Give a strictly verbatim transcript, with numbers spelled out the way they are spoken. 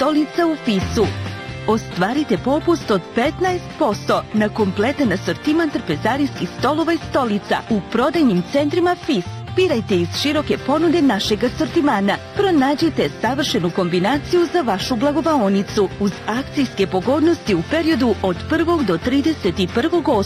stolica u Fisu. Ostvarite popust od petnaest posto na kompletan asortiman trpezarijskih stolova i stolica u prodajnim centrima Fis. Birajte iz široke ponude našeg asortimana. Pronađite savršenu kombinaciju za vašu blagovaonicu uz akcijske pogodnosti u periodu od prvog do trideset prvog